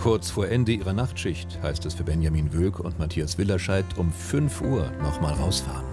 Kurz vor Ende ihrer Nachtschicht heißt es für Benjamin Wöck und Matthias Willerscheid um 5 Uhr nochmal rausfahren.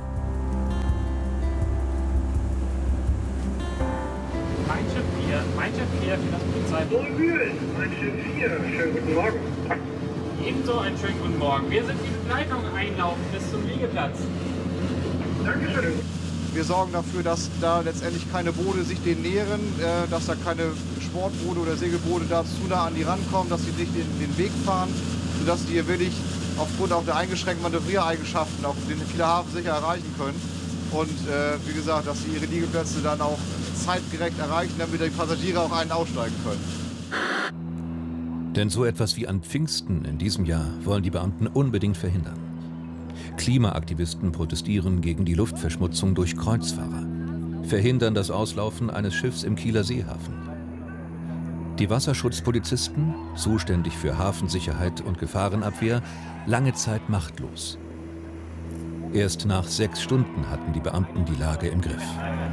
Mein Schiff 4 für das Polizeiboot. Mein Schiff 4, schönen guten Morgen. Ebenso einen schönen guten Morgen. Wir sind die Begleitung einlaufen bis zum Liegeplatz. Dankeschön. Wir sorgen dafür, dass da letztendlich keine Boote sich denen nähern, dass da keine Sportboote oder Segelboote da zu nah an die rankommen, dass sie nicht den Weg fahren, sodass die hier wirklich aufgrund auch der eingeschränkten Manövriereigenschaften auch den Kieler Hafen sicher erreichen können. Und wie gesagt, dass sie ihre Liegeplätze dann auch zeitgerecht erreichen, damit die Passagiere auch einen aussteigen können. Denn so etwas wie an Pfingsten in diesem Jahr wollen die Beamten unbedingt verhindern. Klimaaktivisten protestieren gegen die Luftverschmutzung durch Kreuzfahrer, verhindern das Auslaufen eines Schiffs im Kieler Seehafen. Die Wasserschutzpolizisten, zuständig für Hafensicherheit und Gefahrenabwehr, lange Zeit machtlos. Erst nach 6 Stunden hatten die Beamten die Lage im Griff.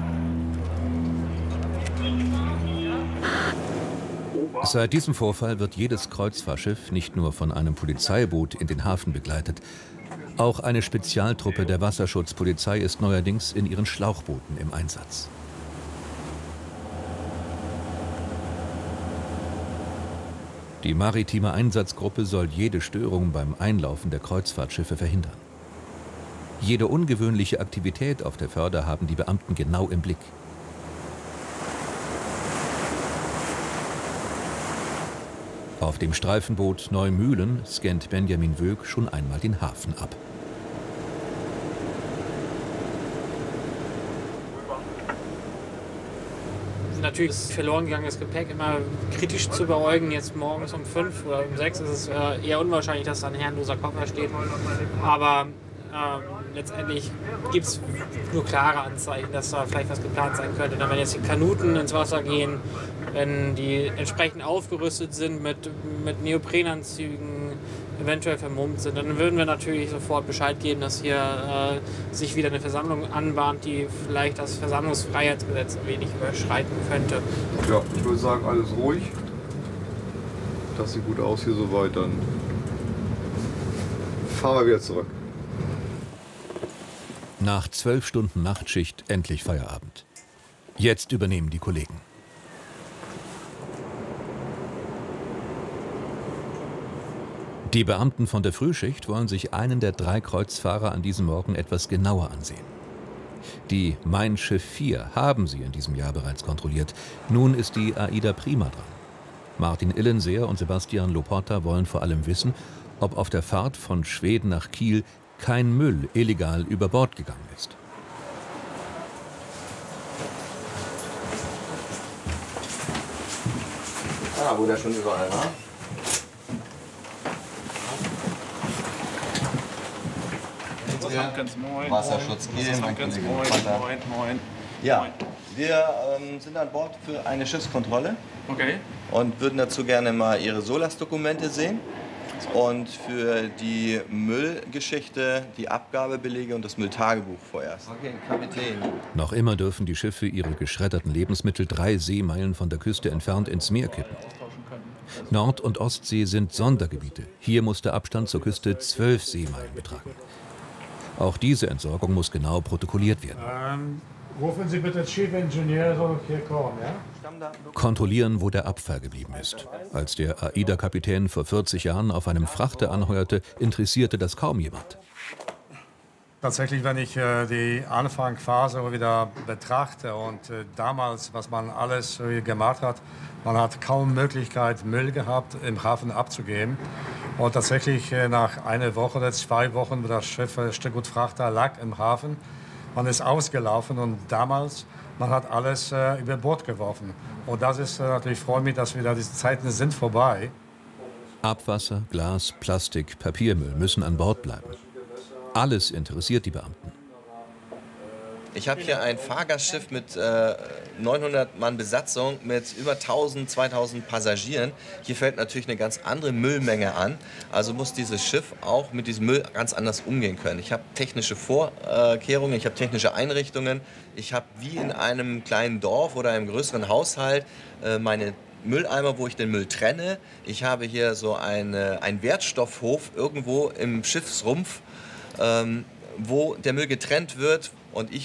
Seit diesem Vorfall wird jedes Kreuzfahrtschiff nicht nur von einem Polizeiboot in den Hafen begleitet. Auch eine Spezialtruppe der Wasserschutzpolizei ist neuerdings in ihren Schlauchbooten im Einsatz. Die maritime Einsatzgruppe soll jede Störung beim Einlaufen der Kreuzfahrtschiffe verhindern. Jede ungewöhnliche Aktivität auf der Förder haben die Beamten genau im Blick. Auf dem Streifenboot Neumühlen scannt Benjamin Wöck schon einmal den Hafen ab. Natürlich ist verloren gegangenes Gepäck immer kritisch zu beäugen. Jetzt morgens um 5 oder um 6 ist es eher unwahrscheinlich, dass da ein herrenloser Koffer steht. Aber letztendlich gibt es nur klare Anzeichen, dass da vielleicht was geplant sein könnte. Dann, wenn jetzt die Kanuten ins Wasser gehen, wenn die entsprechend aufgerüstet sind mit Neoprenanzügen, eventuell vermummt sind, dann würden wir natürlich sofort Bescheid geben, dass hier sich wieder eine Versammlung anbahnt, die vielleicht das Versammlungsfreiheitsgesetz ein wenig überschreiten könnte. Ja, ich würde sagen, alles ruhig. Das sieht gut aus hier soweit, dann fahren wir wieder zurück. Nach 12 Stunden Nachtschicht endlich Feierabend. Jetzt übernehmen die Kollegen. Die Beamten von der Frühschicht wollen sich einen der 3 Kreuzfahrer an diesem Morgen etwas genauer ansehen. Die Mein Schiff 4 haben sie in diesem Jahr bereits kontrolliert. Nun ist die AIDA Prima dran. Martin Illenseer und Sebastian Loporta wollen vor allem wissen, ob auf der Fahrt von Schweden nach Kiel kein Müll illegal über Bord gegangen ist. Ah, wo der schon überall war. Wasserschutz Kiel, mein Kollege. Moin. Ja, wir sind an Bord für eine Schiffskontrolle. Okay. Und würden dazu gerne mal Ihre SOLAS-Dokumente sehen. Und für die Müllgeschichte die Abgabebelege und das Mülltagebuch vorerst. Okay, Kapitän. Noch immer dürfen die Schiffe ihre geschredderten Lebensmittel 3 Seemeilen von der Küste entfernt ins Meer kippen. Nord- und Ostsee sind Sondergebiete. Hier muss der Abstand zur Küste 12 Seemeilen betragen. Auch diese Entsorgung muss genau protokolliert werden. Rufen Sie bitte Chief-Ingenieur, soll hier kommen, ja? Kontrollieren, wo der Abfall geblieben ist. Als der AIDA-Kapitän vor 40 Jahren auf einem Frachter anheuerte, interessierte das kaum jemand. Tatsächlich, wenn ich die Anfangsphase wieder betrachte und damals, was man alles gemacht hat, man hat kaum Möglichkeit, Müll gehabt, im Hafen abzugeben. Und tatsächlich nach einer Woche oder 2 Wochen, wo das Schiff Stückgut Frachter lag im Hafen, man ist ausgelaufen und damals, man hat alles über Bord geworfen. Und das ist natürlich, freue mich, dass wieder diese Zeiten sind vorbei. Abwasser, Glas, Plastik, Papiermüll müssen an Bord bleiben. Alles interessiert die Beamten. Ich habe hier ein Fahrgastschiff mit 900 Mann Besatzung mit über 1000, 2000 Passagieren. Hier fällt natürlich eine ganz andere Müllmenge an. Also muss dieses Schiff auch mit diesem Müll ganz anders umgehen können. Ich habe technische Vorkehrungen, ich habe technische Einrichtungen. Ich habe wie in einem kleinen Dorf oder einem größeren Haushalt meine Mülleimer, wo ich den Müll trenne. Ich habe hier so einen Wertstoffhof irgendwo im Schiffsrumpf, wo der Müll getrennt wird. Und ich